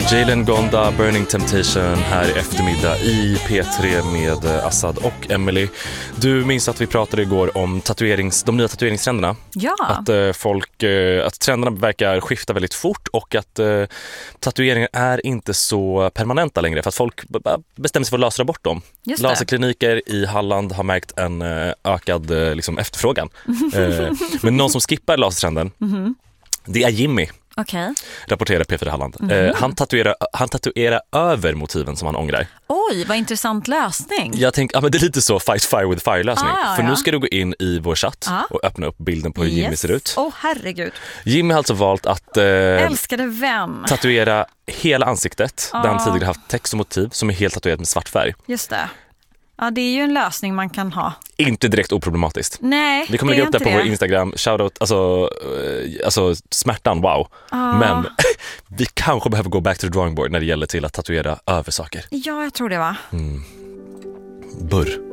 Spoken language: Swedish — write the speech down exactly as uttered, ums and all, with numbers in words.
Jalen Gonda, Burning Temptation här i eftermiddag i P tre med Assad och Emily. Du minns att vi pratade igår om tatuerings, de nya tatueringstrenderna. Ja. Att, eh, folk, eh, att trenderna verkar skifta väldigt fort och att eh, tatueringar är inte så permanenta längre för att folk b- b- bestämmer sig för att lasra bort dem. Just det. Laserkliniker i Halland har märkt en eh, ökad eh, liksom efterfrågan. eh, men någon som skippar lasertrenden, Mm-hmm. det är Jimmy. Okej. Rapporterar P fyra Halland. Mm. Eh, han, tatuerar, han tatuerar över motiven som han ångrar. Oj, vad intressant lösning. Jag tänker, ja, men det är lite så fight fire with fire lösning. Ah, ja, För ja. nu ska du gå in i vår chatt Ah. och öppna upp bilden på hur Jimmy Yes. ser ut. Åh, oh, herregud. Jimmy har alltså valt att eh, Älskade vän. tatuera hela ansiktet. Ah. Där han tidigare haft text och motiv som är helt tatuerat med svart färg. Just det. Ja, det är ju en lösning man kan ha. Inte direkt oproblematiskt. Nej, Vi kommer det lägga är upp det på inte vår Instagram. Shoutout, alltså, eh, alltså smärtan, wow. Ah. Men vi kanske behöver gå back to the drawing board när det gäller till att tatuera över saker. Ja, jag tror det va. Mm. Burr.